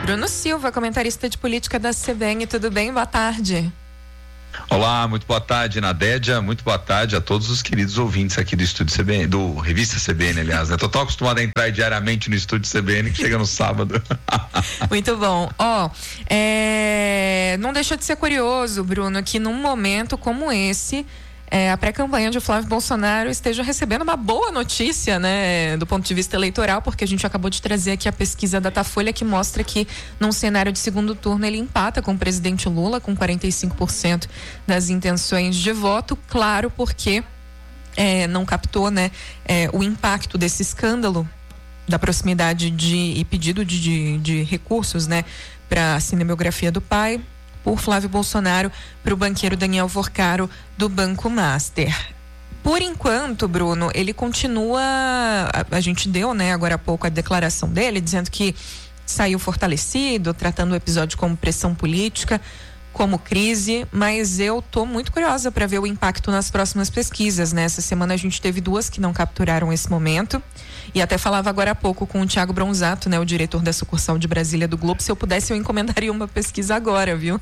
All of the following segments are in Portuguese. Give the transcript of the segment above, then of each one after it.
Bruno Silva, comentarista de política da CBN. Tudo bem? Boa tarde. Olá, muito boa tarde, Nadédia, muito boa tarde a todos os queridos ouvintes aqui do Estúdio CBN, do Revista CBN, aliás, né? Tô tão acostumado a entrar diariamente no Estúdio CBN que chega no sábado. Muito bom. Não deixa de ser curioso, Bruno, que num momento como esse, a pré-campanha de Flávio Bolsonaro esteja recebendo uma boa notícia, né, do ponto de vista eleitoral, porque a gente acabou de trazer aqui a pesquisa Datafolha que mostra que num cenário de segundo turno ele empata com o presidente Lula com 45% das intenções de voto, claro, porque não captou, né, o impacto desse escândalo da proximidade e pedido de recursos, né, para a cinebiografia do pai por Flávio Bolsonaro para o banqueiro Daniel Vorcaro do Banco Master. Por enquanto, Bruno, ele continua, a gente deu, né, agora há pouco a declaração dele, dizendo que saiu fortalecido, tratando o episódio como pressão política, como crise, mas eu tô muito curiosa para ver o impacto nas próximas pesquisas, né? Essa semana a gente teve 2 que não capturaram esse momento, e até falava agora há pouco com o Thiago Bronzato, né, o diretor da sucursal de Brasília do Globo. Se eu pudesse, eu encomendaria uma pesquisa agora, viu?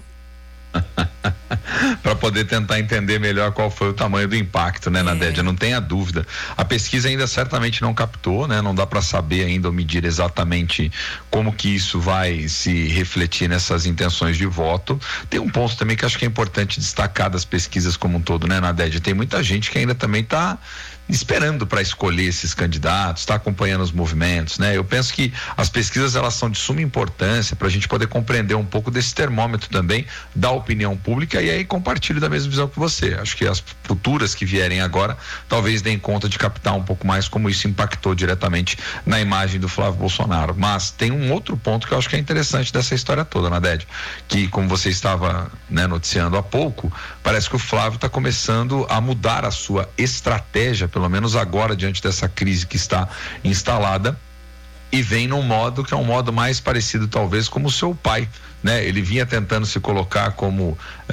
Para poder tentar entender melhor qual foi o tamanho do impacto, né, Nadédia? Não tenha dúvida. A pesquisa ainda certamente não captou, né? Não dá para saber ainda ou medir exatamente como que isso vai se refletir nessas intenções de voto. Tem um ponto também que acho que é importante destacar das pesquisas como um todo, né, Nadédia? Tem muita gente que ainda também está esperando para escolher esses candidatos, está acompanhando os movimentos, né? Eu penso que as pesquisas, elas são de suma importância para a gente poder compreender um pouco desse termômetro também da opinião pública, e aí compartilho da mesma visão que você. Acho que as futuras que vierem agora talvez deem conta de captar um pouco mais como isso impactou diretamente na imagem do Flávio Bolsonaro. Mas tem um outro ponto que eu acho que é interessante dessa história toda, Nadédia, que, como você estava, né, noticiando há pouco, parece que o Flávio está começando a mudar a sua estratégia, pelo menos agora, diante dessa crise que está instalada, e vem num modo que é um modo mais parecido talvez como o seu pai, né? Ele vinha tentando se colocar como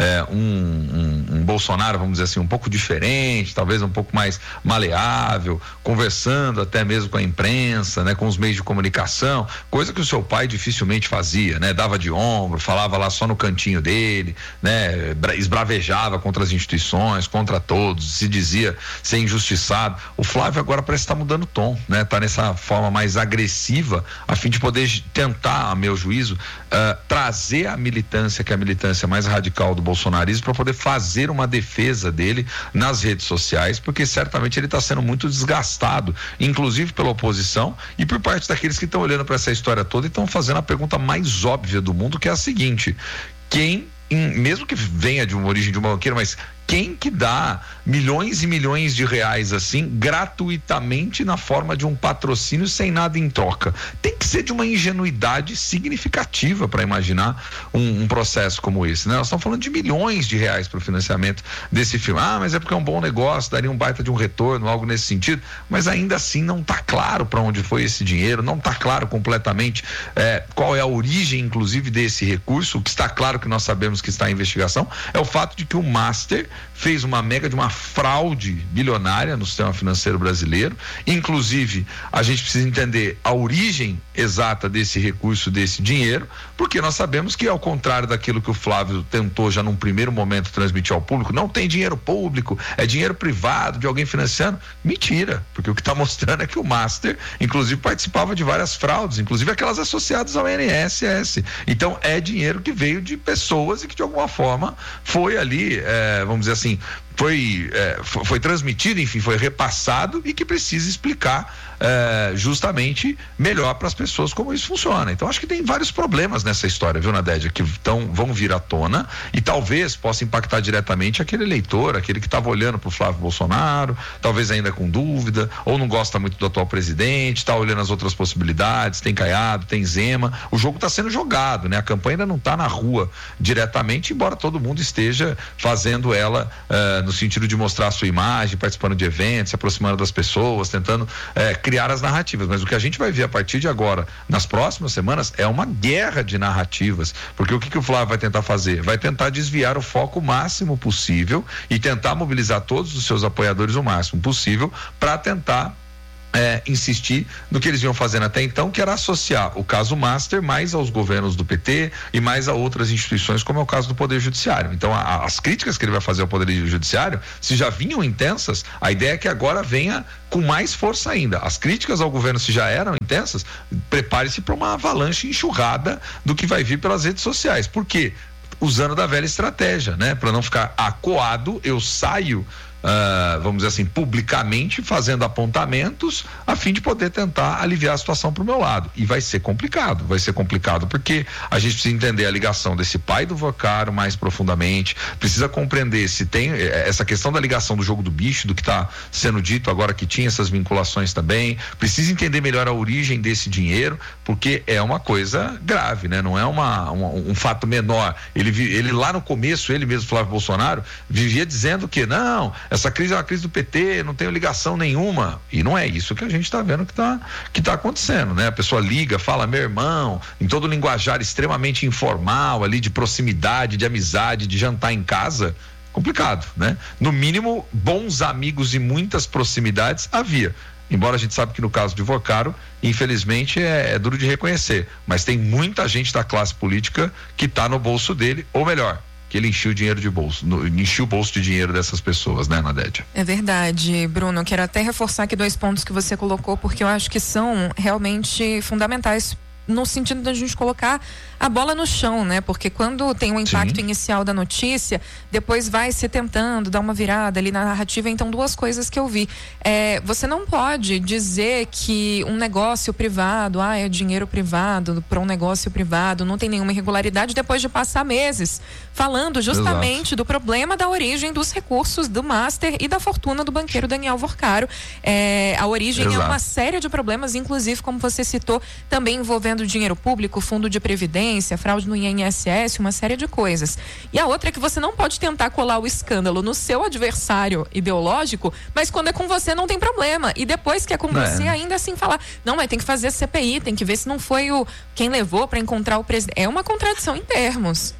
um Bolsonaro, vamos dizer assim, um pouco diferente, talvez um pouco mais maleável, conversando até mesmo com a imprensa, né? Com os meios de comunicação, coisa que o seu pai dificilmente fazia, né? Dava de ombro, falava lá só no cantinho dele, né? Esbravejava contra as instituições, contra todos, se dizia ser injustiçado. O Flávio agora parece estar mudando o tom, né? Tá nessa forma mais agressiva, a fim de poder tentar, a meu juízo, trazer a militância, que é a militância mais radical do bolsonarismo, para poder fazer uma defesa dele nas redes sociais, porque certamente ele está sendo muito desgastado, inclusive pela oposição e por parte daqueles que estão olhando para essa história toda e estão fazendo a pergunta mais óbvia do mundo, que é a seguinte: mesmo que venha de uma origem de um banqueiro, mas quem que dá milhões e milhões de reais assim, gratuitamente, na forma de um patrocínio sem nada em troca? Tem que ser de uma ingenuidade significativa para imaginar um processo como esse, né? Nós estamos falando de milhões de reais para o financiamento desse filme. Mas é porque é um bom negócio, daria um baita de um retorno, algo nesse sentido, mas ainda assim não está claro para onde foi esse dinheiro, não está claro completamente qual é a origem, inclusive, desse recurso. O que está claro, que nós sabemos que está em investigação, é o fato de que o Master fez uma mega de uma fraude bilionária no sistema financeiro brasileiro. Inclusive, a gente precisa entender a origem exata desse recurso, desse dinheiro, porque nós sabemos que, ao contrário daquilo que o Flávio tentou já num primeiro momento transmitir ao público, não tem dinheiro público, é dinheiro privado de alguém financiando. Mentira, porque o que está mostrando é que o Master, inclusive, participava de várias fraudes, inclusive aquelas associadas ao INSS. Então, é dinheiro que veio de pessoas e que, de alguma forma, foi ali, vamos dizer assim, foi transmitido, enfim, foi repassado, e que precisa explicar justamente melhor para as pessoas como isso funciona. Então acho que tem vários problemas nessa história, viu, Nadédia, que vão vir à tona e talvez possa impactar diretamente aquele eleitor, aquele que estava olhando para o Flávio Bolsonaro, talvez ainda com dúvida, ou não gosta muito do atual presidente, está olhando as outras possibilidades, tem Caiado, tem Zema. O jogo está sendo jogado, né? A campanha ainda não está na rua diretamente, embora todo mundo esteja fazendo ela no sentido de mostrar a sua imagem, participando de eventos, se aproximando das pessoas, tentando criar as narrativas. Mas o que a gente vai ver a partir de agora, nas próximas semanas, é uma guerra de narrativas, porque o que o Flávio vai tentar fazer? Vai tentar desviar o foco o máximo possível e tentar mobilizar todos os seus apoiadores o máximo possível para tentar insistir no que eles iam fazendo até então, que era associar o caso Master mais aos governos do PT e mais a outras instituições, como é o caso do Poder Judiciário. Então, as críticas que ele vai fazer ao Poder Judiciário, se já vinham intensas, a ideia é que agora venha com mais força ainda. As críticas ao governo, se já eram intensas, prepare-se para uma avalanche enxurrada do que vai vir pelas redes sociais. Por quê? Usando da velha estratégia, né? Para não ficar acuado, eu saio vamos dizer assim, publicamente fazendo apontamentos a fim de poder tentar aliviar a situação para o meu lado. E vai ser complicado porque a gente precisa entender a ligação desse pai do Vocaro mais profundamente, precisa compreender se tem essa questão da ligação do jogo do bicho, do que está sendo dito agora, que tinha essas vinculações também, precisa entender melhor a origem desse dinheiro, porque é uma coisa grave, né? Não é um fato menor. Ele lá no começo, ele mesmo, Flávio Bolsonaro, vivia dizendo que não, essa crise é uma crise do PT, não tem ligação nenhuma, e não é isso que a gente está vendo que tá acontecendo, né? A pessoa liga, fala meu irmão, em todo linguajar extremamente informal ali, de proximidade, de amizade, de jantar em casa, complicado, né? No mínimo, bons amigos e muitas proximidades havia, embora a gente sabe que no caso de Vocaro, infelizmente é duro de reconhecer, mas tem muita gente da classe política que está no bolso dele, ou melhor, que ele encheu o bolso de dinheiro dessas pessoas, né, Nadédia? É verdade, Bruno. Quero até reforçar aqui 2 pontos que você colocou, porque eu acho que são realmente fundamentais no sentido da gente colocar a bola no chão, né? Porque quando tem um impacto inicial da notícia, depois vai se tentando dar uma virada ali na narrativa. Então, 2 coisas que eu vi. Você não pode dizer que um negócio privado, é dinheiro privado para um negócio privado, não tem nenhuma irregularidade, depois de passar meses falando justamente do problema da origem dos recursos do Master e da fortuna do banqueiro Daniel Vocaro. A origem é uma série de problemas, inclusive, como você citou, também envolvendo dinheiro público, fundo de previdência, fraude no INSS, uma série de coisas. E a outra é que você não pode tentar colar o escândalo no seu adversário ideológico, mas quando é com você não tem problema. E depois que é com você, ainda assim falar, não, mas tem que fazer CPI, tem que ver se não foi quem levou para encontrar o presidente. É uma contradição em termos.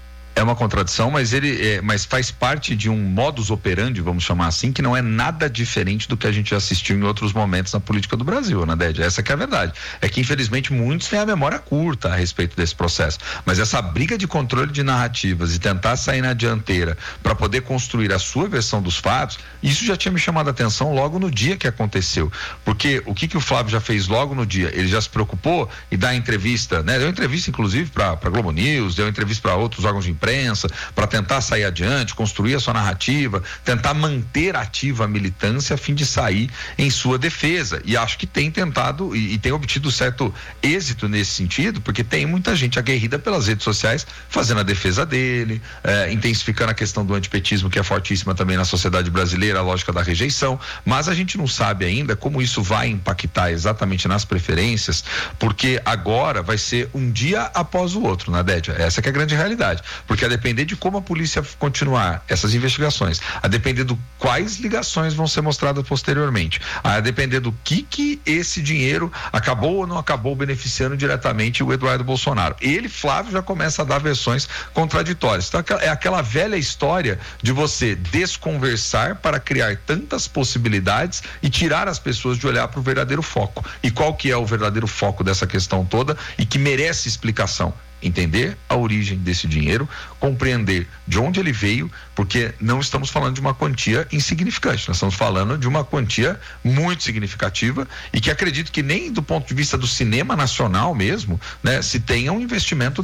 É uma contradição, mas faz parte de um modus operandi, vamos chamar assim, que não é nada diferente do que a gente já assistiu em outros momentos na política do Brasil, Nadédia. Essa que é a verdade. É que, infelizmente, muitos têm a memória curta a respeito desse processo. Mas essa briga de controle de narrativas e tentar sair na dianteira para poder construir a sua versão dos fatos, isso já tinha me chamado a atenção logo no dia que aconteceu. Porque o que o Flávio já fez logo no dia? Ele já se preocupou e dá entrevista, né? Deu entrevista, inclusive, para Globo News, deu entrevista para outros órgãos de imprensa, para tentar sair adiante, construir a sua narrativa, tentar manter ativa a militância a fim de sair em sua defesa. E acho que tem tentado e tem obtido certo êxito nesse sentido, porque tem muita gente aguerrida pelas redes sociais fazendo a defesa dele, intensificando a questão do antipetismo, que é fortíssima também na sociedade brasileira, a lógica da rejeição, mas a gente não sabe ainda como isso vai impactar exatamente nas preferências, porque agora vai ser um dia após o outro, Nadédia. Essa que é a grande realidade, porque a depender de como a polícia continuar essas investigações, a depender do quais ligações vão ser mostradas posteriormente, a depender do que esse dinheiro acabou ou não acabou beneficiando diretamente o Eduardo Bolsonaro. Ele, Flávio, já começa a dar versões contraditórias. Então é aquela velha história de você desconversar para criar tantas possibilidades e tirar as pessoas de olhar para o verdadeiro foco. E qual que é o verdadeiro foco dessa questão toda e que merece explicação? Entender a origem desse dinheiro, compreender de onde ele veio, porque não estamos falando de uma quantia insignificante, nós estamos falando de uma quantia muito significativa e que acredito que nem do ponto de vista do cinema nacional mesmo, né, se tenha um investimento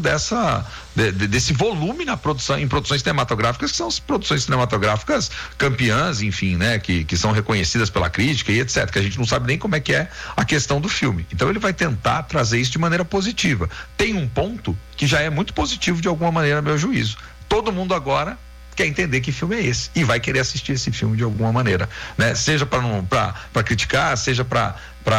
desse volume na produção, em produções cinematográficas, que são as produções cinematográficas campeãs, enfim, né, que são reconhecidas pela crítica e etc, que a gente não sabe nem como é que é a questão do filme. Então ele vai tentar trazer isso de maneira positiva. Tem um ponto que já é muito positivo de alguma maneira, a meu juízo. Todo mundo agora quer entender que filme é esse e vai querer assistir esse filme de alguma maneira, né? Seja para criticar, seja para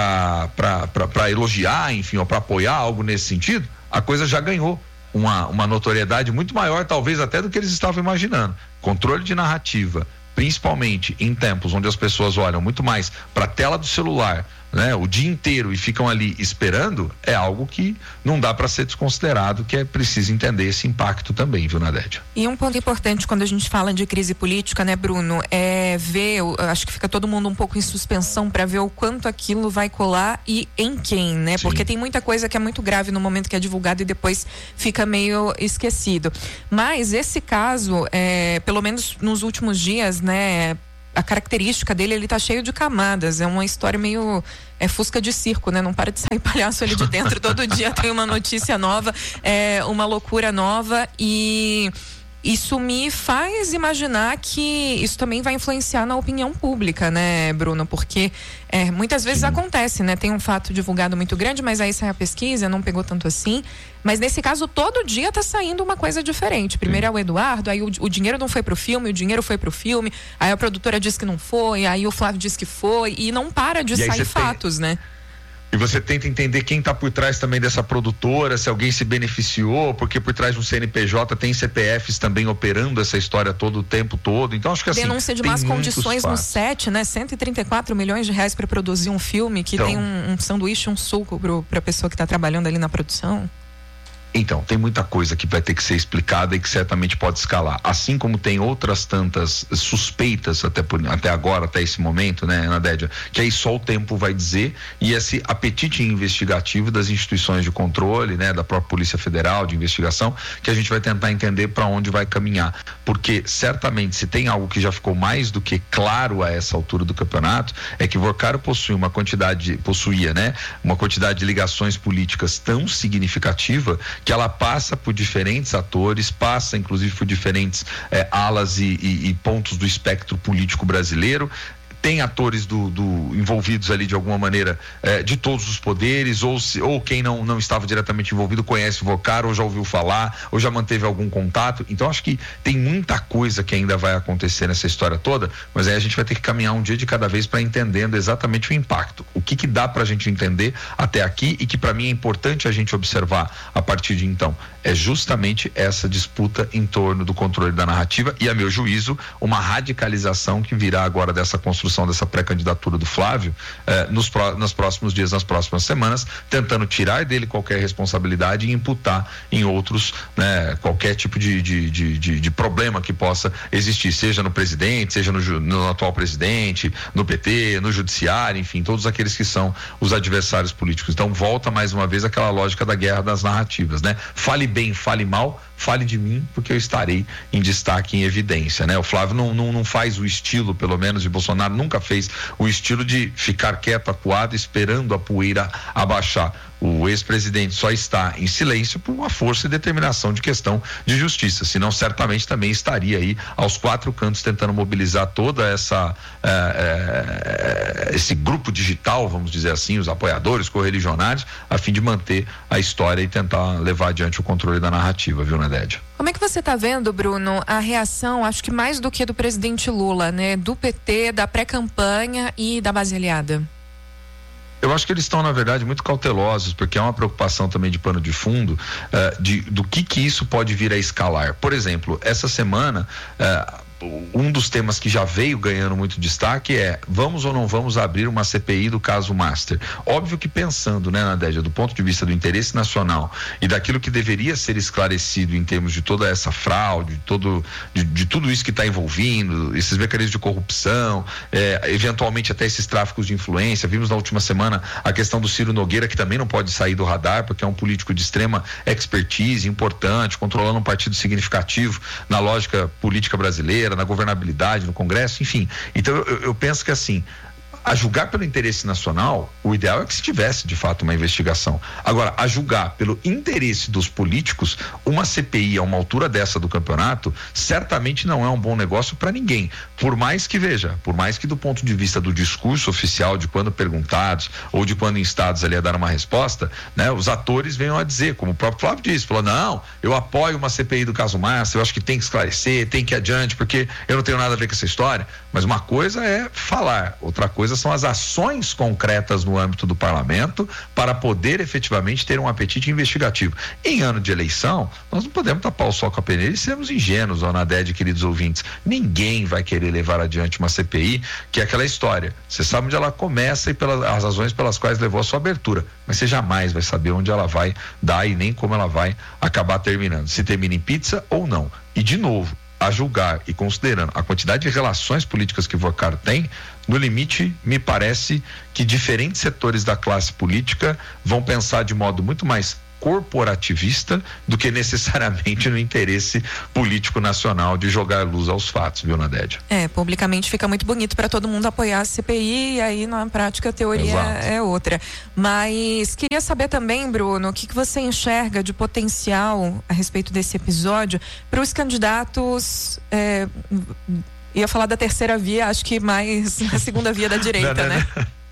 elogiar, enfim, ou para apoiar algo nesse sentido. A coisa já ganhou uma notoriedade muito maior, talvez até do que eles estavam imaginando. Controle de narrativa, principalmente em tempos onde as pessoas olham muito mais para a tela do celular, né, o dia inteiro e ficam ali esperando, é algo que não dá para ser desconsiderado, que é preciso entender esse impacto também, viu, Nadédia? E um ponto importante quando a gente fala de crise política, né, Bruno, é ver, acho que fica todo mundo um pouco em suspensão para ver o quanto aquilo vai colar e em quem, né? Sim. Porque tem muita coisa que é muito grave no momento que é divulgado e depois fica meio esquecido. Mas esse caso, pelo menos nos últimos dias, né, a característica dele, ele tá cheio de camadas, é uma história meio fusca de circo, né? Não para de sair palhaço ali de dentro, todo dia tem uma notícia nova, uma loucura nova, e isso me faz imaginar que isso também vai influenciar na opinião pública, né, Bruno? Porque muitas vezes acontece, né? Tem um fato divulgado muito grande, mas aí sai a pesquisa, não pegou tanto assim. Mas nesse caso, todo dia tá saindo uma coisa diferente. Primeiro é o Eduardo, aí o dinheiro não foi pro filme, o dinheiro foi pro filme, aí a produtora disse que não foi, aí o Flávio disse que foi, e não para de sair fatos, né? E você tenta entender quem está por trás também dessa produtora, se alguém se beneficiou, porque por trás do CNPJ tem CPFs também operando essa história todo o tempo todo. Então acho que assim, denúncia de más condições no set, né? 134 milhões de reais para produzir um filme que tem um sanduíche, um suco para a pessoa que está trabalhando ali na produção. Então, tem muita coisa que vai ter que ser explicada e que certamente pode escalar. Assim como tem outras tantas suspeitas até agora, até esse momento, né, Nadédia? Que aí só o tempo vai dizer, e esse apetite investigativo das instituições de controle, né, da própria Polícia Federal, de investigação, que a gente vai tentar entender para onde vai caminhar. Porque certamente, se tem algo que já ficou mais do que claro a essa altura do campeonato, é que Vorcaro possuía uma quantidade de ligações políticas tão significativa que ela passa por diferentes atores, passa inclusive por diferentes alas e pontos do espectro político brasileiro. Tem atores envolvidos ali de alguma maneira de todos os poderes, ou quem não estava diretamente envolvido conhece o Vorcaro, ou já ouviu falar, ou já manteve algum contato. Então acho que tem muita coisa que ainda vai acontecer nessa história toda, mas aí a gente vai ter que caminhar um dia de cada vez para entendendo exatamente o impacto. O que dá para a gente entender até aqui e que para mim é importante a gente observar a partir de então. É justamente essa disputa em torno do controle da narrativa e, a meu juízo, uma radicalização que virá agora dessa construção dessa pré-candidatura do Flávio nos próximos dias, nas próximas semanas, tentando tirar dele qualquer responsabilidade e imputar em outros, né, qualquer tipo de problema que possa existir, seja no presidente, seja no atual presidente, no PT, no judiciário, enfim, todos aqueles que são os adversários políticos. Então volta mais uma vez aquela lógica da guerra das narrativas, né? Fale bem, fale mal, fale de mim, porque eu estarei em destaque, em evidência, né? O Flávio não faz o estilo, pelo menos, de Bolsonaro, nunca fez o estilo de ficar quieto, acuado, esperando a poeira abaixar. O ex-presidente só está em silêncio por uma força e determinação de questão de justiça, senão certamente também estaria aí aos quatro cantos tentando mobilizar toda esse grupo digital, vamos dizer assim, os apoiadores, correligionários, a fim de manter a história e tentar levar adiante o controle da narrativa, viu, Nadédia? Como é que você está vendo, Bruno, a reação, acho que mais do que do presidente Lula, né, do PT, da pré-campanha e da base aliada? Eu acho que eles estão, na verdade, muito cautelosos, porque é uma preocupação também de pano de fundo do que isso pode vir a escalar. Por exemplo, essa semana um dos temas que já veio ganhando muito destaque é: vamos ou não vamos abrir uma CPI do caso Master? Óbvio que pensando, né, Nadédia, do ponto de vista do interesse nacional e daquilo que deveria ser esclarecido em termos de toda essa fraude, de tudo isso que está envolvindo, esses mecanismos de corrupção, eventualmente até esses tráficos de influência. Vimos na última semana a questão do Ciro Nogueira, que também não pode sair do radar, porque é um político de extrema expertise, importante, controlando um partido significativo na lógica política brasileira, na governabilidade, no Congresso, enfim. Então eu penso que assim, a julgar pelo interesse nacional, o ideal é que se tivesse de fato uma investigação. Agora, a julgar pelo interesse dos políticos, uma CPI a uma altura dessa do campeonato certamente não é um bom negócio para ninguém. Por mais que do ponto de vista do discurso oficial, de quando perguntados ou de quando instados ali a dar uma resposta, né, os atores venham a dizer, como o próprio Flávio disse, falou: não, eu apoio uma CPI do caso Massa, eu acho que tem que esclarecer, tem que ir adiante, porque eu não tenho nada a ver com essa história. Mas uma coisa é falar, outra coisa coisa são as ações concretas no âmbito do parlamento para poder efetivamente ter um apetite investigativo. Em ano de eleição, nós não podemos tapar o sol com a peneira e sermos ingênuos, Nadede, queridos ouvintes. Ninguém vai querer levar adiante uma CPI, que é aquela história. Você sabe onde ela começa e as razões pelas quais levou a sua abertura, mas você jamais vai saber onde ela vai dar e nem como ela vai acabar terminando. Se termina em pizza ou não. E, de novo, a julgar e considerando a quantidade de relações políticas que o Vocaro tem, no limite, me parece que diferentes setores da classe política vão pensar de modo muito mais corporativista do que necessariamente no interesse político nacional de jogar luz aos fatos, viu, Nadédia? Publicamente fica muito bonito para todo mundo apoiar a CPI, e aí na prática a teoria é outra. Mas queria saber também, Bruno, o que você enxerga de potencial a respeito desse episódio para os candidatos, ia falar da terceira via, acho que mais na segunda via da direita, né?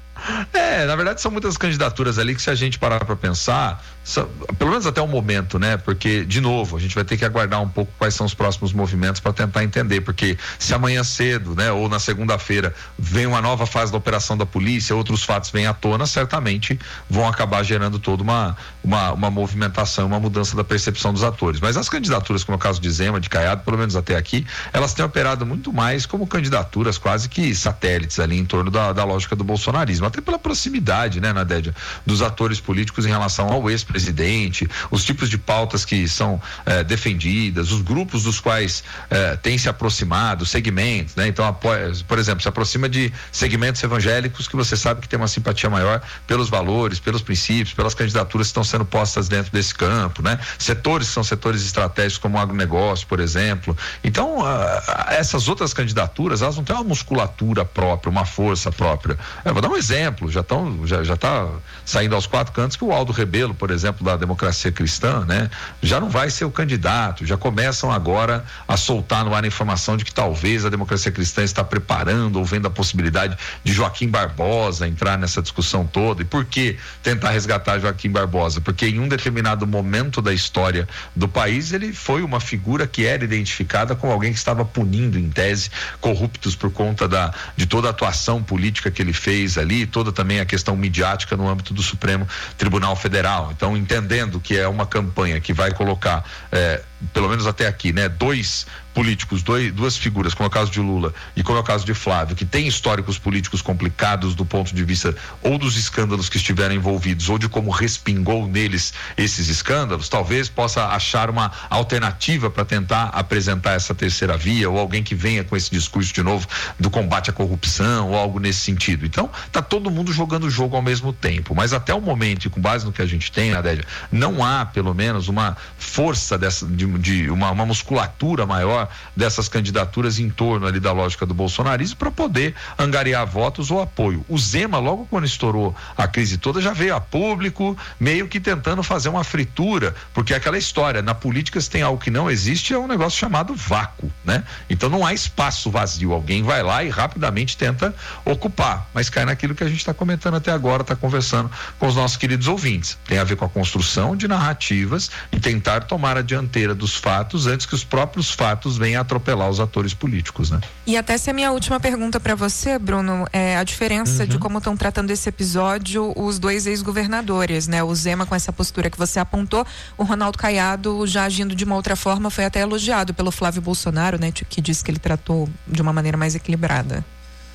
Na verdade são muitas candidaturas ali que, se a gente parar para pensar, pelo menos até o momento, né? Porque, de novo, a gente vai ter que aguardar um pouco quais são os próximos movimentos para tentar entender, porque se amanhã cedo, né, ou na segunda-feira vem uma nova fase da operação da polícia, outros fatos vêm à tona, certamente vão acabar gerando toda uma movimentação, uma mudança da percepção dos atores. Mas as candidaturas, como é o caso de Zema, de Caiado, pelo menos até aqui, elas têm operado muito mais como candidaturas quase que satélites ali em torno da lógica do bolsonarismo, até pela proximidade, né, Nadédia, dos atores políticos em relação ao ex-presidente, os tipos de pautas que são defendidas, os grupos dos quais têm se aproximado, segmentos, né? Então, por exemplo, se aproxima de segmentos evangélicos que você sabe que tem uma simpatia maior pelos valores, pelos princípios, pelas candidaturas que estão sendo postas dentro desse campo, né? Setores que são setores estratégicos como o agronegócio, por exemplo. Então, essas outras candidaturas, elas não têm uma musculatura própria, uma força própria. Vou dar um exemplo, já está saindo aos quatro cantos que o Aldo Rebelo, por exemplo, da Democracia Cristã, né, já não vai ser o candidato, já começam agora a soltar no ar a informação de que talvez a Democracia Cristã está preparando ou vendo a possibilidade de Joaquim Barbosa entrar nessa discussão toda. E por que tentar resgatar Joaquim Barbosa? Porque em um determinado momento da história do país, ele foi uma figura que era identificada como alguém que estava punindo, em tese, corruptos por conta de toda a atuação política que ele fez ali, toda também a questão midiática no âmbito do Supremo Tribunal Federal. Então, entendendo que é uma campanha que vai colocar, pelo menos até aqui, né, dois políticos, duas figuras, como é o caso de Lula e como é o caso de Flávio, que tem históricos políticos complicados do ponto de vista ou dos escândalos que estiveram envolvidos ou de como respingou neles esses escândalos, talvez possa achar uma alternativa para tentar apresentar essa terceira via, ou alguém que venha com esse discurso de novo do combate à corrupção ou algo nesse sentido. Então, tá todo mundo jogando o jogo ao mesmo tempo, mas até o momento, e com base no que a gente tem, Nadélia, não há pelo menos uma força de uma musculatura maior dessas candidaturas em torno ali da lógica do bolsonarismo para poder angariar votos ou apoio. O Zema, logo quando estourou a crise toda, já veio a público meio que tentando fazer uma fritura, porque é aquela história, na política, se tem algo que não existe, é um negócio chamado vácuo, né? Então não há espaço vazio, alguém vai lá e rapidamente tenta ocupar, mas cai naquilo que a gente está comentando até agora, está conversando com os nossos queridos ouvintes. Tem a ver com a construção de narrativas e tentar tomar a dianteira dos fatos antes que os próprios fatos venham atropelar os atores políticos, né? E até essa é a minha última pergunta para você, Bruno, a diferença de como estão tratando esse episódio os dois ex-governadores, né? O Zema com essa postura que você apontou, o Ronaldo Caiado já agindo de uma outra forma, foi até elogiado pelo Flávio Bolsonaro, né? Que disse que ele tratou de uma maneira mais equilibrada.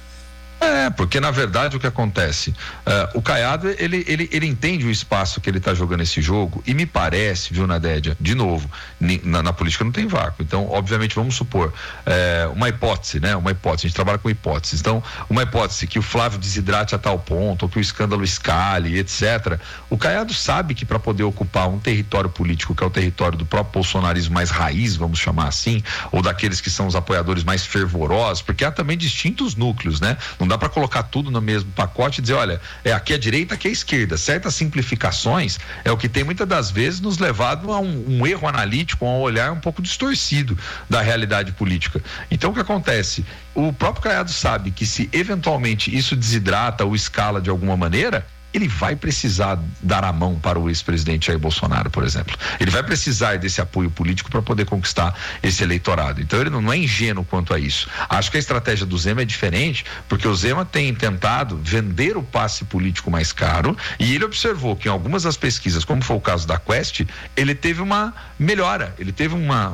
Porque na verdade o que acontece, o Caiado ele entende o espaço que ele está jogando esse jogo, e me parece, viu, Nadédia, de novo, na política não tem vácuo. Então, obviamente, vamos supor uma hipótese, né? Uma hipótese, a gente trabalha com hipóteses. Então, uma hipótese que o Flávio desidrate a tal ponto, ou que o escândalo escale, etc. O Caiado sabe que para poder ocupar um território político, que é o território do próprio bolsonarismo mais raiz, vamos chamar assim, ou daqueles que são os apoiadores mais fervorosos, porque há também distintos núcleos, né? Não dá para colocar tudo no mesmo pacote e dizer, olha, aqui a direita, aqui a esquerda. Certas simplificações é o que tem muitas das vezes nos levado a um erro analítico, a um olhar um pouco distorcido da realidade política. Então, o que acontece? O próprio Caiado sabe que se eventualmente isso desidrata ou escala de alguma maneira, ele vai precisar dar a mão para o ex-presidente Jair Bolsonaro, por exemplo. Ele vai precisar desse apoio político para poder conquistar esse eleitorado. Então ele não é ingênuo quanto a isso. Acho que a estratégia do Zema é diferente, porque o Zema tem tentado vender o passe político mais caro, e ele observou que em algumas das pesquisas, como foi o caso da Quest, ele teve uma melhora, ele teve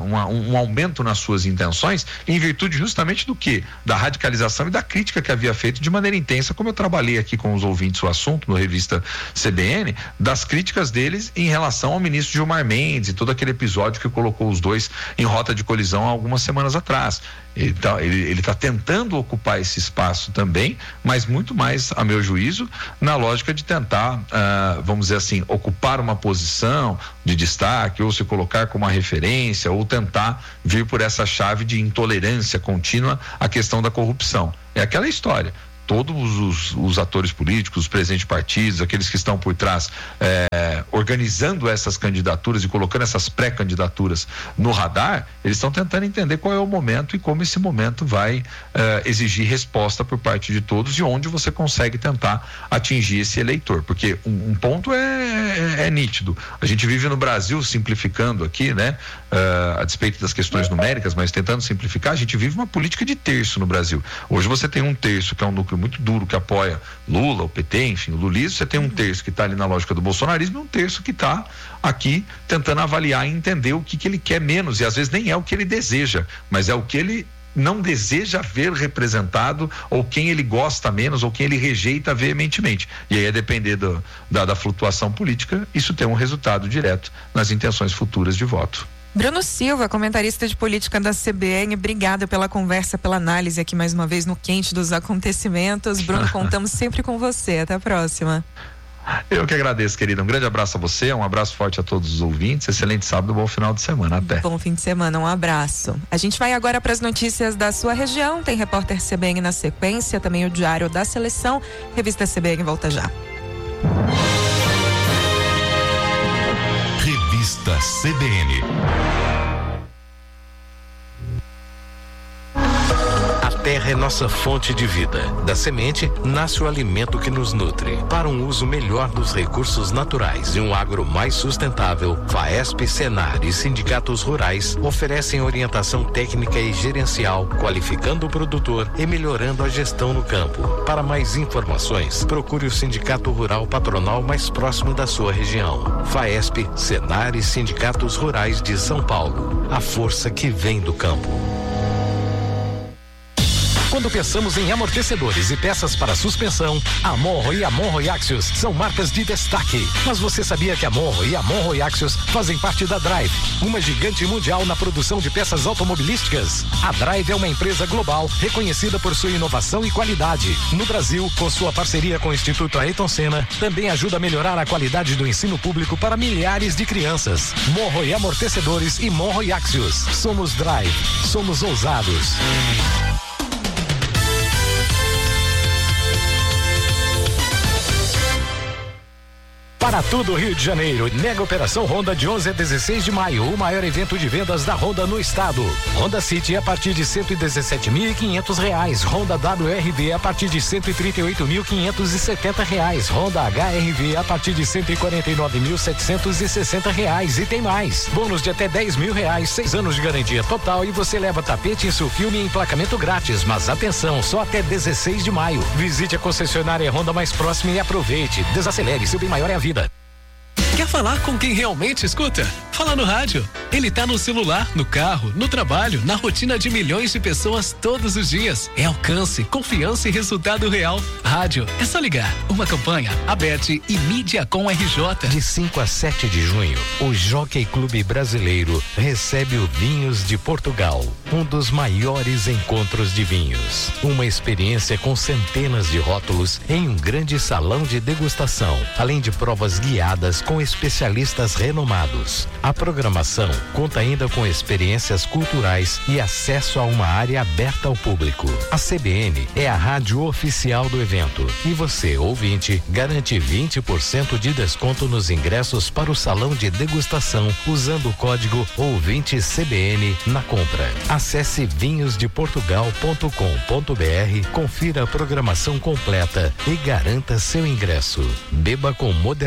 um aumento nas suas intenções, em virtude justamente do quê? Da radicalização e da crítica que havia feito de maneira intensa, como eu trabalhei aqui com os ouvintes o assunto no revista CBN, das críticas deles em relação ao ministro Gilmar Mendes e todo aquele episódio que colocou os dois em rota de colisão há algumas semanas atrás. Então, ele está tentando ocupar esse espaço também, mas muito mais, a meu juízo, na lógica de tentar, vamos dizer assim, ocupar uma posição de destaque, ou se colocar como uma referência, ou tentar vir por essa chave de intolerância contínua à questão da corrupção. É aquela história. Todos os atores políticos, os presidentes de partidos, aqueles que estão por trás organizando essas candidaturas e colocando essas pré-candidaturas no radar, eles estão tentando entender qual é o momento e como esse momento vai exigir resposta por parte de todos e onde você consegue tentar atingir esse eleitor, porque um ponto é nítido. A gente vive no Brasil, simplificando aqui, né, a despeito das questões numéricas, mas tentando simplificar, a gente vive uma política de terço no Brasil. Hoje você tem um terço que é um núcleo muito duro que apoia Lula, o PT, enfim, o lulismo. Você tem um terço que está ali na lógica do bolsonarismo e um terço que está aqui tentando avaliar e entender o que ele quer menos, e às vezes nem é o que ele deseja, mas é o que ele não deseja ver representado, ou quem ele gosta menos, ou quem ele rejeita veementemente. E aí, a depender da flutuação política, isso tem um resultado direto nas intenções futuras de voto. Bruno Silva, comentarista de política da CBN, obrigada pela conversa, pela análise aqui mais uma vez no quente dos acontecimentos. Bruno, contamos sempre com você. Até a próxima. Eu que agradeço, querida. Um grande abraço a você, um abraço forte a todos os ouvintes. Excelente sábado, bom final de semana. Até. Bom fim de semana, um abraço. A gente vai agora para as notícias da sua região. Tem repórter CBN na sequência, também o Diário da Seleção. Revista CBN volta já. Revista CBN. A terra é nossa fonte de vida. Da semente nasce o alimento que nos nutre. Para um uso melhor dos recursos naturais e um agro mais sustentável, FAESP, Senar e sindicatos rurais oferecem orientação técnica e gerencial, qualificando o produtor e melhorando a gestão no campo. Para mais informações, procure o Sindicato Rural Patronal mais próximo da sua região. FAESP, Senar e sindicatos rurais de São Paulo. A força que vem do campo. Quando pensamos em amortecedores e peças para suspensão, a Monro e a Monro Axios são marcas de destaque. Mas você sabia que a Monro e a Monro Axios fazem parte da Drive, uma gigante mundial na produção de peças automobilísticas? A Drive é uma empresa global reconhecida por sua inovação e qualidade. No Brasil, com sua parceria com o Instituto Ayrton Senna, também ajuda a melhorar a qualidade do ensino público para milhares de crianças. Monro e amortecedores e Monro e Axios. Somos Drive. Somos ousados. Para tudo Rio de Janeiro, Mega Operação Honda de 11 a 16 de maio, o maior evento de vendas da Honda no estado. Honda City a partir de R$117.500, Honda WRV a partir de R$138.570, Honda HRV a partir de R$149.760 e tem mais. Bônus de até R$10.000, 6 anos de garantia total e você leva tapete, insufilme e emplacamento grátis. Mas atenção, só até 16 de maio. Visite a concessionária Honda mais próxima e aproveite. Desacelere, seu bem maior é a vida. Quer falar com quem realmente escuta? Fala no rádio. Ele tá no celular, no carro, no trabalho, na rotina de milhões de pessoas todos os dias. É alcance, confiança e resultado real. Rádio, é só ligar. Uma campanha, Abete e Mídia com RJ. De 5 a 7 de junho, o Jockey Clube Brasileiro recebe o Vinhos de Portugal, um dos maiores encontros de vinhos. Uma experiência com centenas de rótulos em um grande salão de degustação, além de provas guiadas com especialistas renomados. A programação conta ainda com experiências culturais e acesso a uma área aberta ao público. A CBN é a rádio oficial do evento e você, ouvinte, garante 20% de desconto nos ingressos para o salão de degustação usando o código ouvinte CBN na compra. Acesse vinhosdeportugal.com.br, confira a programação completa e garanta seu ingresso. Beba com moderação.